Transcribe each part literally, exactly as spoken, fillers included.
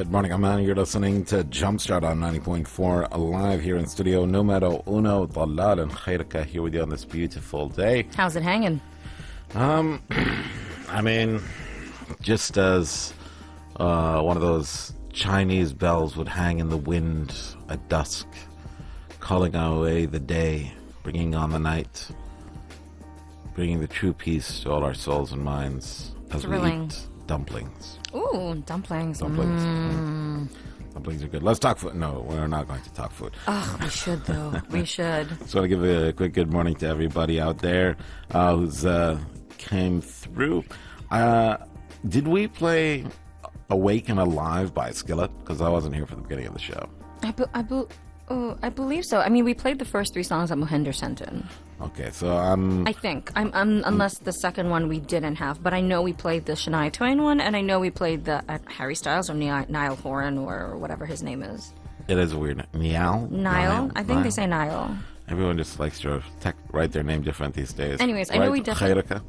Good morning, Amman. You're listening to Jumpstart on ninety point four, live here in studio. Numero uno, Dalal and Khairka here with you on this beautiful day. How's it hanging? Um, I mean, just as uh, one of those Chinese bells would hang in the wind at dusk, calling away the day, bringing on the night, bringing the true peace to all our souls and minds as Thrilling. we eat dumplings. Ooh, dumplings. Dumplings. Mm. Dumplings are good. Let's talk food. No, we're not going to talk food. Oh, we should, though. We should. So I want to give a quick good morning to everybody out there uh, who's uh, came through. Uh, did we play Awake and Alive by Skillet? Because I wasn't here for the beginning of the show. I, be- I, be- oh, I believe so. I mean, we played the first three songs that Mohinder sent in. Okay, so I'm... I think. I'm, I'm unless the second one we didn't have. But I know we played the Shania Twain one, and I know we played the uh, Harry Styles or Ni- Niall Horan or whatever his name is. It is weird. Niall? Niall? I think Niall? they say Niall. Everyone just likes to tech, write their name different these days. Anyways, I right, know we definitely... Khairka?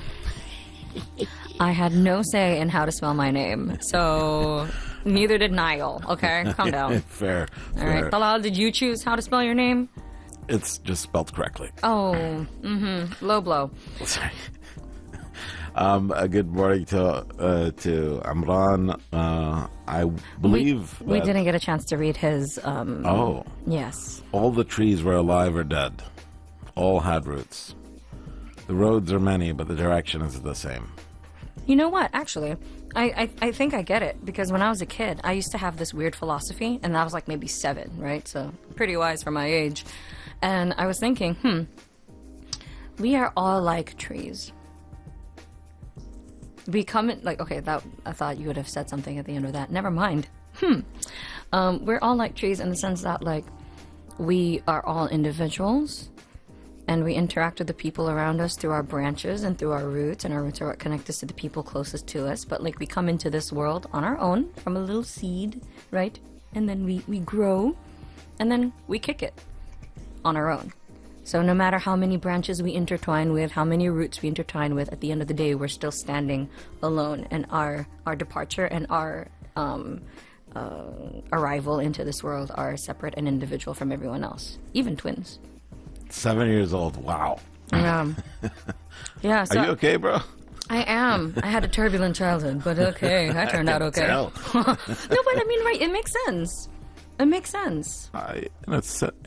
I had no say in how to spell my name, so neither did Niall. Okay, calm down. Fair. All fair. right, Talal, did you choose how to spell your name? It's just spelled correctly. Oh, mm-hmm. Low blow. Sorry. Um, a good morning to uh, to Amran. Uh, I believe we, we that- didn't get a chance to read his. Um, Oh, yes. all the trees were alive or dead. All had roots. The roads are many, but the direction is the same. You know what? Actually, I, I I think I get it because when I was a kid, I used to have this weird philosophy, and I was like maybe seven, right? So pretty wise for my age. And I was thinking, hmm, we are all like trees. We come in, like, okay, that I thought you would have said something at the end of that. Never mind. Hmm. Um, we're all like trees in the sense that, like, we are all individuals, and we interact with the people around us through our branches and through our roots, and our roots are what connect us to the people closest to us. But, like, we come into this world on our own from a little seed, right? And then we, we grow, and then we kick it on our own. So no matter how many branches we intertwine with, how many roots we intertwine with, at the end of the day, we're still standing alone. And our, our departure and our um, uh, arrival into this world are separate and individual from everyone else, even twins. Seven years old. Wow. Um, yeah. So Are you okay, bro? I am. I had a turbulent childhood, but okay, I turned out okay. Tell. No, but I mean, right? It makes sense. It makes sense. I, in, a, se-